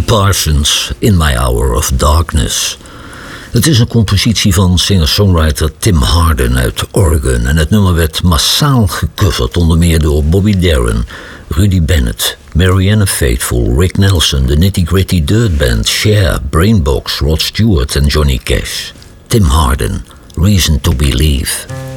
Alan Parsons, In My Hour of Darkness. Het is een compositie van singer-songwriter Tim Hardin uit Oregon en het nummer werd massaal gecoverd, onder meer door Bobby Darin, Rudy Bennett, Marianne Faithfull, Rick Nelson, de Nitty Gritty Dirt Band, Cher, Brainbox, Rod Stewart en Johnny Cash. Tim Hardin, Reason to Believe.